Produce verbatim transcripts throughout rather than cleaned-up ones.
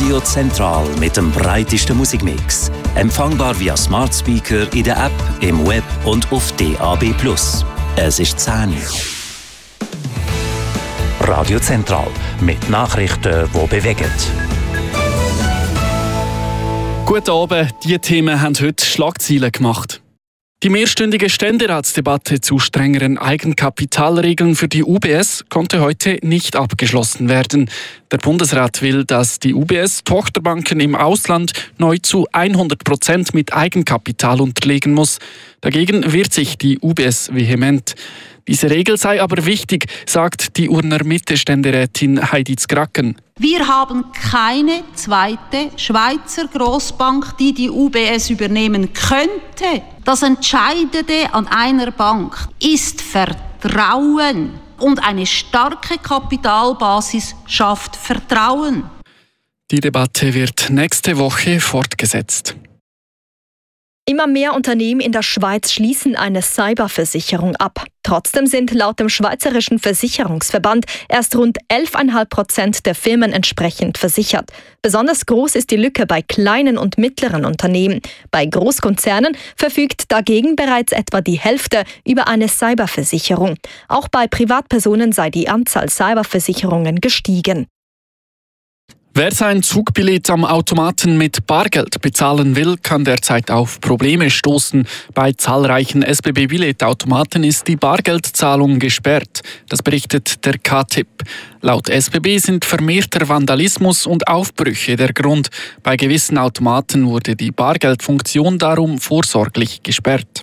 Radio Zentral mit dem breitesten Musikmix. Empfangbar via Smart Speaker in der App, im Web und auf D A B plus. Es ist zehn Uhr. Radio Zentral mit Nachrichten, die bewegen. Guten Abend, diese Themen haben heute Schlagzeilen gemacht. Die mehrstündige Ständeratsdebatte zu strengeren Eigenkapitalregeln für die U B S konnte heute nicht abgeschlossen werden. Der Bundesrat will, dass die U B S Tochterbanken im Ausland neu zu hundert Prozent mit Eigenkapital unterlegen muss. Dagegen wehrt sich die U B S vehement. Diese Regel sei aber wichtig, sagt die Urner Mitte-Ständerätin Heidi Zgracken. Wir haben keine zweite Schweizer Grossbank, die die U B S übernehmen könnte. Das Entscheidende an einer Bank ist Vertrauen. Und eine starke Kapitalbasis schafft Vertrauen. Die Debatte wird nächste Woche fortgesetzt. Immer mehr Unternehmen in der Schweiz schließen eine Cyberversicherung ab. Trotzdem sind laut dem Schweizerischen Versicherungsverband erst rund elf Komma fünf Prozent der Firmen entsprechend versichert. Besonders groß ist die Lücke bei kleinen und mittleren Unternehmen. Bei Großkonzernen verfügt dagegen bereits etwa die Hälfte über eine Cyberversicherung. Auch bei Privatpersonen sei die Anzahl Cyberversicherungen gestiegen. Wer sein Zugbillett am Automaten mit Bargeld bezahlen will, kann derzeit auf Probleme stoßen. Bei zahlreichen S B B-Billetautomaten ist die Bargeldzahlung gesperrt. Das berichtet der K-Tipp. Laut S B B sind vermehrter Vandalismus und Aufbrüche der Grund. Bei gewissen Automaten wurde die Bargeldfunktion darum vorsorglich gesperrt.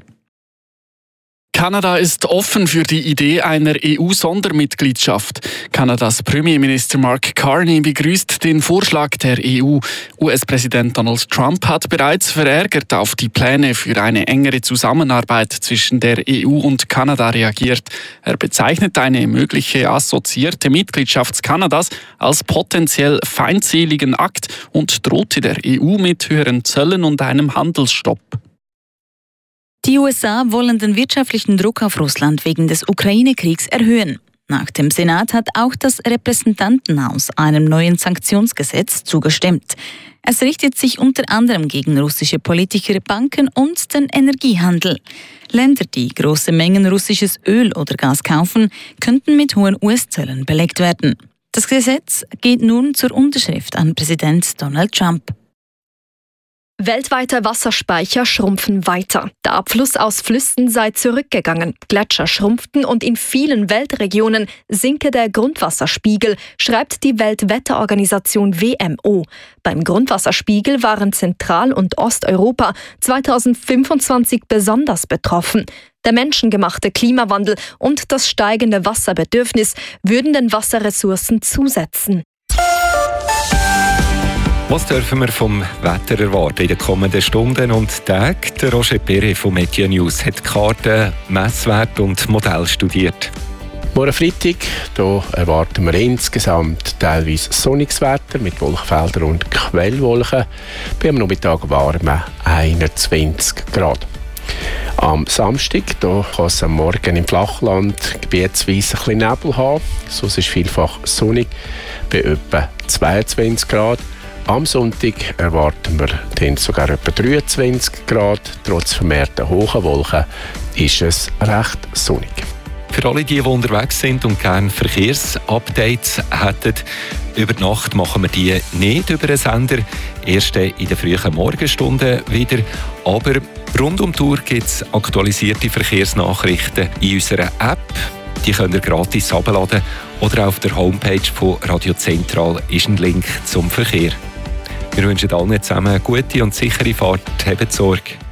Kanada ist offen für die Idee einer E U-Sondermitgliedschaft. Kanadas Premierminister Mark Carney begrüßt den Vorschlag der E U. U S-Präsident Donald Trump hat bereits verärgert auf die Pläne für eine engere Zusammenarbeit zwischen der E U und Kanada reagiert. Er bezeichnet eine mögliche assoziierte Mitgliedschaft Kanadas als potenziell feindseligen Akt und drohte der E U mit höheren Zöllen und einem Handelsstopp. Die U S A wollen den wirtschaftlichen Druck auf Russland wegen des Ukraine-Kriegs erhöhen. Nach dem Senat hat auch das Repräsentantenhaus einem neuen Sanktionsgesetz zugestimmt. Es richtet sich unter anderem gegen russische Politiker, Banken und den Energiehandel. Länder, die große Mengen russisches Öl oder Gas kaufen, könnten mit hohen U S-Zöllen belegt werden. Das Gesetz geht nun zur Unterschrift an Präsident Donald Trump. Weltweite Wasserspeicher schrumpfen weiter. Der Abfluss aus Flüssen sei zurückgegangen. Gletscher schrumpften und in vielen Weltregionen sinke der Grundwasserspiegel, schreibt die Weltwetterorganisation W M O. Beim Grundwasserspiegel waren Zentral- und Osteuropa zweitausendfünfundzwanzig besonders betroffen. Der menschengemachte Klimawandel und das steigende Wasserbedürfnis würden den Wasserressourcen zusetzen. Was dürfen wir vom Wetter erwarten in den kommenden Stunden und Tagen? Der Roger Perret von Media News hat Karten, Messwerte und Modell studiert. Morgen Freitag hier erwarten wir insgesamt teilweise sonniges Wetter mit Wolkenfeldern und Quellwolken. Bei am Nachmittag warm einundzwanzig Grad. Am Samstag hier kann es am Morgen im Flachland gebietsweise ein bisschen Nebel haben. Sonst ist vielfach sonnig bei etwa zweiundzwanzig Grad. Am Sonntag erwarten wir dann sogar etwa dreiundzwanzig Grad. Trotz vermehrter hohen Wolken ist es recht sonnig. Für alle, die, die unterwegs sind und gerne Verkehrsupdates hätten, über die Nacht machen wir die nicht über den Sender. Erst in den frühen Morgenstunden wieder. Aber rund um die Tour gibt es aktualisierte Verkehrsnachrichten in unserer App. Die könnt ihr gratis herunterladen. Oder auf der Homepage von Radio Zentral ist ein Link zum Verkehr. Wir wünschen allen zusammen eine gute und sichere Fahrt. Habt Sorge.